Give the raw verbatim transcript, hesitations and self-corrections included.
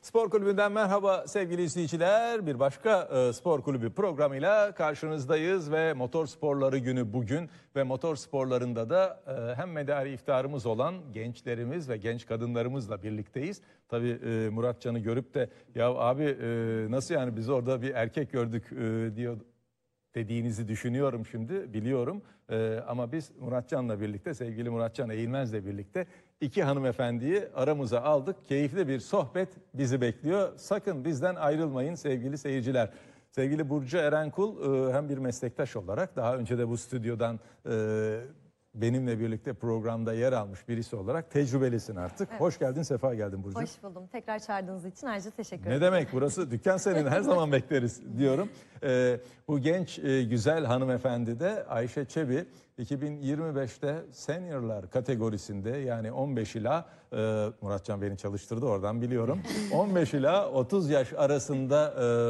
Spor Kulübü'nden merhaba sevgili izleyiciler. Bir başka e, Spor Kulübü programıyla karşınızdayız ve Motor Sporları Günü bugün ve motor sporlarında da e, hem medari iftarımız olan gençlerimiz ve genç kadınlarımızla birlikteyiz. Tabii e, Muratcan'ı görüp de ya abi e, nasıl yani biz orada bir erkek gördük e, diyor dediğinizi düşünüyorum şimdi, biliyorum. Ee, ama biz Muratcan'la birlikte, sevgili Muratcan Eğilmez'le birlikte iki hanımefendiyi aramıza aldık. Keyifli bir sohbet bizi bekliyor. Sakın bizden ayrılmayın sevgili seyirciler. Sevgili Burcu Erenkul e, hem bir meslektaş olarak daha önce de bu stüdyodan e, benimle birlikte programda yer almış birisi olarak tecrübelisin artık. Evet. Hoş geldin, sefa geldin Burcu. Hoş buldum. Tekrar çağırdığınız için ayrıca teşekkür ederim. Ne demek, burası dükkan senin, her zaman bekleriz diyorum. Ee, bu genç e, güzel hanımefendi de Ayşe Çebi iki bin yirmi beşte seniorlar kategorisinde, yani on beş ila e, Muratcan beni çalıştırdı oradan biliyorum. on beş ila otuz yaş arasında e,